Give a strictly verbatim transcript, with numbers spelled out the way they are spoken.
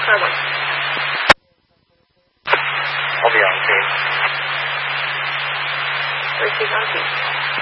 try one. I'll be on team. Where's he on team?